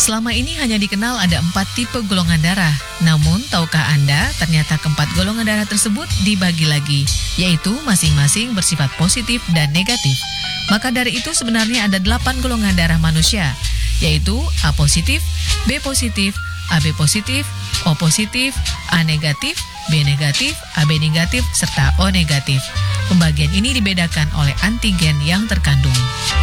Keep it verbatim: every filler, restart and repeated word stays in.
Selama ini hanya dikenal ada empat tipe golongan darah. Namun, tahukah Anda ternyata keempat golongan darah tersebut dibagi lagi, yaitu masing-masing bersifat positif dan negatif. Maka dari itu sebenarnya ada delapan golongan darah manusia, yaitu A positif, B positif, A B positif, O positif, A negatif, B negatif, A B negatif, serta O negatif. Pembagian ini dibedakan oleh antigen yang terkandung.